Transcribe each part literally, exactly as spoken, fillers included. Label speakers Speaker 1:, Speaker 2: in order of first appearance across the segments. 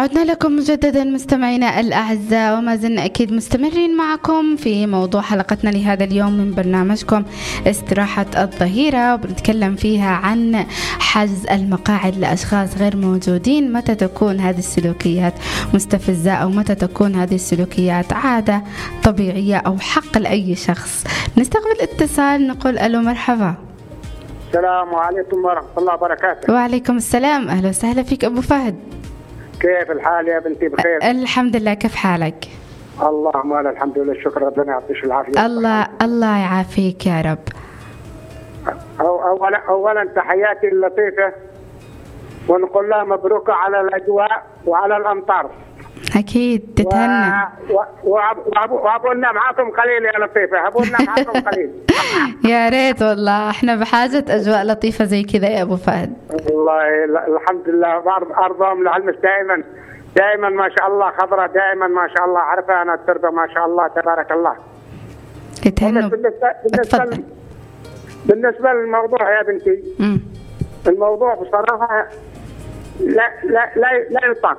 Speaker 1: عدنا لكم مجددا مستمعينا الأعزاء، وما زلنا أكيد مستمرين معكم في موضوع حلقتنا لهذا اليوم من برنامجكم استراحة الظهيرة، وبنتكلم فيها عن حجز المقاعد لأشخاص غير موجودين. متى تكون هذه السلوكيات مستفزة، أو متى تكون هذه السلوكيات عادة طبيعية أو حق لأي شخص؟ نستقبل اتصال، نقول ألو مرحبا.
Speaker 2: السلام عليكم ورحمة الله وبركاته.
Speaker 1: وعليكم السلام، أهلا وسهلا فيك أبو فهد.
Speaker 2: كيف الحال يا بنتي؟ بخير
Speaker 1: الحمد لله، كيف حالك؟
Speaker 2: اللهم لك الحمد لله الشكر، ربنا يعطيك العافية.
Speaker 1: الله الله يعافيك يا رب.
Speaker 2: أو أولا أولا تحياتي اللطيفة، ونقول لها مبروك على الأجواء وعلى الأمطار.
Speaker 1: أكيد تتهنى.
Speaker 2: وأبونا معاكم قليل يا لطيفة، أبونا معاكم قليل.
Speaker 1: يا ريت والله، احنا بحاجة أجواء لطيفة زي كذا يا أبو فهد.
Speaker 2: والله الحمد لله، أرضهم لعلمش دائما دائما ما شاء الله خضرة، دائما ما شاء الله عارفة أنا التربة ما شاء الله تبارك الله.
Speaker 1: تتهنوا.
Speaker 2: بالنسبة بالنسبة, بالنسبة للموضوع يا بنتي، م. الموضوع بصراحة لا لا لا لا يطاق،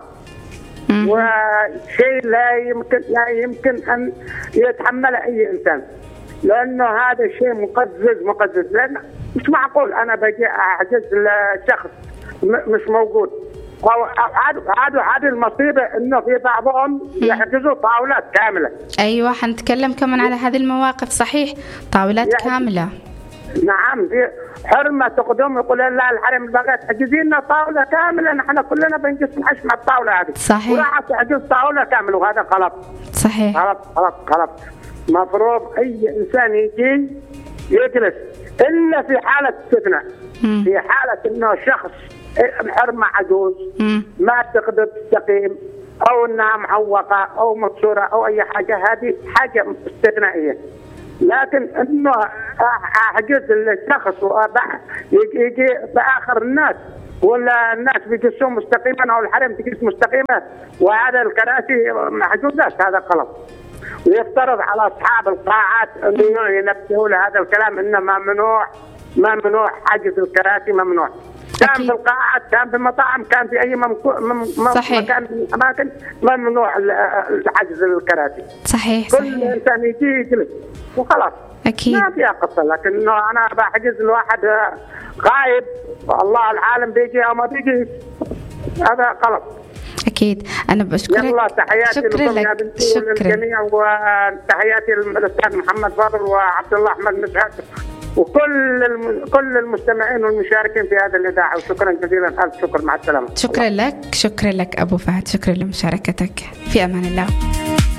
Speaker 2: وشيء لا يمكن لا يمكن أن يتحمله أي إنسان، لأنه هذا الشيء مقزز مقزز. لأن مش معقول أنا بجي أحجز لشخص مش موجود. هذا هذه المصيبة إنه في بعضهم يحجزوا طاولات كاملة.
Speaker 1: أيوة، حنتكلم كمان على هذه المواقف. صحيح، طاولات كاملة.
Speaker 2: نعم، في حرمة تقدم يقول لا الحرم بغيت حجزي لنا طاولة كاملة، نحن كلنا بنجلس نعيش مع الطاولة هذه.
Speaker 1: صحيح.
Speaker 2: وراح تحجز طاولة كاملة، وهذا غلط.
Speaker 1: صحيح.
Speaker 2: غلط غلط غلط. مفروض أي إنسان يجي يجلس، إلا في حالة استثناء، في حالة إنه شخص الحرمة عجوز م. ما تقدر تستقيم، أو إنها معوقة أو مكسورة أو أي حاجة، هذه حاجة استثنائية. لكن إنه أحجز الشخص ويجي بآخر الناس، ولا الناس بيجلسون مستقيما أو الحرم تجلس مستقيمة وهذا الكراسي محجوزات، هذا غلط. ويفترض على أصحاب القاعات أنه ينبهوا لهذا الكلام، إنه ممنوع ممنوع حجز الكراسي، ممنوع. كان أكيد. في القاعات، كان في المطاعم، كان في أي ممكو... مم... مكان من الأماكن ممنوع حجز الكراسي.
Speaker 1: صحيح.
Speaker 2: كل
Speaker 1: صحيح.
Speaker 2: إنسان يجي يجلس وخلاص.
Speaker 1: أكيد.
Speaker 2: ما فيها قصة. لكن أنا بحجز الواحد غايب والله العالم بيجي أو ما بيجي، هذا غلط.
Speaker 1: أكيد. أنا بشكرك.
Speaker 2: يلا تحياتي لكم يا بنتي وللجميع، وتحياتي للأستاذ محمد فاضل وعبد الله أحمد مسعد وكل الم... كل المستمعين والمشاركين في هذا الإذاعة، وشكرا جزيلا. ألف شكر، مع السلامة.
Speaker 1: شكرا لك، شكرا لك أبو فهد، شكرا لمشاركتك. في أمان الله.